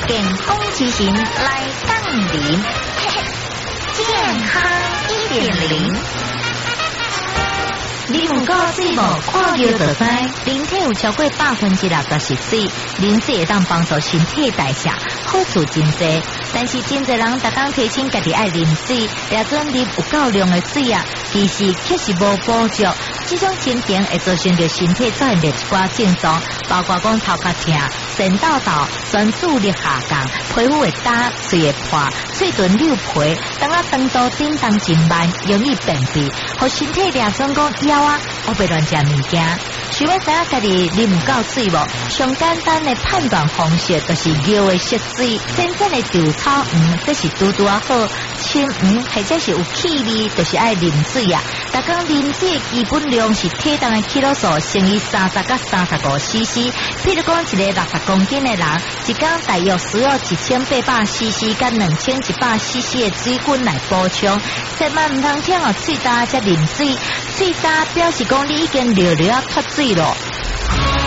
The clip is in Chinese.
健康之行来杠铃，健康1.0。你有够水无？看到就知，人体有超过60%都是水，啉水会当帮助身体代谢，好处真多。但是真侪人逐工提醒家己爱啉水，抓准啉有够量的水啊，其实却是无补足。这种情形会造成着身体出现着一寡症状，包括讲头壳痛、肾豆豆、专注力下降、皮肤会干、嘴会破、嘴唇溜皮，当肠道震动真慢，容易便秘，和身体抓准讲腰啊，我别乱食物件。想要知影家己啉唔够水无？上简单的判断方式就是尿的色水，真正的豆草这是嘟嘟啊好，青或者是有气味，就是爱啉水啊。大家啉水的基本量是体重的克数乘以30到35 cc。譬如讲一个60公斤的人，一天大约需要1800 cc 跟2100 cc 的水分来补充。千万唔通听水渣才啉水，水渣表示讲你已经尿啊脱水了。